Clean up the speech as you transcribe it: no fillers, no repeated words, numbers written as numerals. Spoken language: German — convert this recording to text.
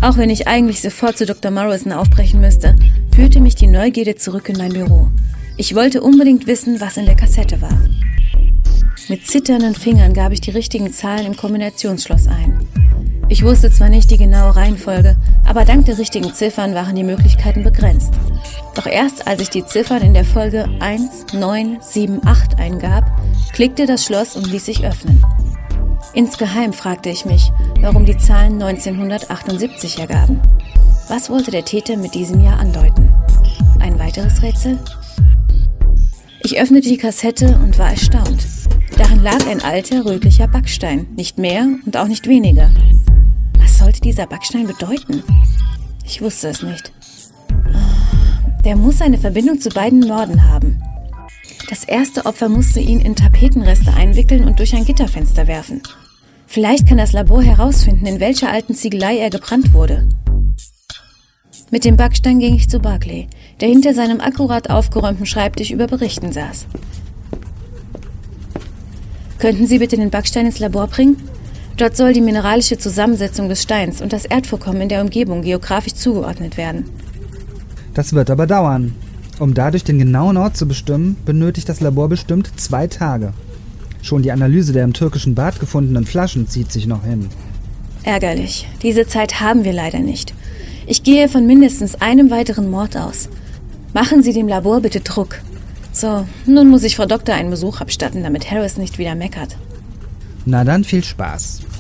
Auch wenn ich eigentlich sofort zu Dr. Morrison aufbrechen müsste, führte mich die Neugierde zurück in mein Büro. Ich wollte unbedingt wissen, was in der Kassette war. Mit zitternden Fingern gab ich die richtigen Zahlen im Kombinationsschloss ein. Ich wusste zwar nicht die genaue Reihenfolge, aber dank der richtigen Ziffern waren die Möglichkeiten begrenzt. Doch erst als ich die Ziffern in der Folge 1978 eingab, klickte das Schloss und ließ sich öffnen. Insgeheim fragte ich mich, warum die Zahlen 1978 ergaben. Was wollte der Täter mit diesem Jahr andeuten? Ein weiteres Rätsel? Ich öffnete die Kassette und war erstaunt. Darin lag ein alter, rötlicher Backstein, nicht mehr und auch nicht weniger. Was sollte dieser Backstein bedeuten? Ich wusste es nicht. Der muss eine Verbindung zu beiden Morden haben. Das erste Opfer musste ihn in Tapetenreste einwickeln und durch ein Gitterfenster werfen. Vielleicht kann das Labor herausfinden, in welcher alten Ziegelei er gebrannt wurde. Mit dem Backstein ging ich zu Barclay, der hinter seinem akkurat aufgeräumten Schreibtisch über Berichten saß. Könnten Sie bitte den Backstein ins Labor bringen? Dort soll die mineralische Zusammensetzung des Steins und das Erdvorkommen in der Umgebung geografisch zugeordnet werden. Das wird aber dauern. Um dadurch den genauen Ort zu bestimmen, benötigt das Labor bestimmt 2 Tage. Schon die Analyse der im türkischen Bad gefundenen Flaschen zieht sich noch hin. Ärgerlich. Diese Zeit haben wir leider nicht. Ich gehe von mindestens einem weiteren Mord aus. Machen Sie dem Labor bitte Druck. So, nun muss ich Frau Doktor einen Besuch abstatten, damit Harris nicht wieder meckert. Na dann viel Spaß.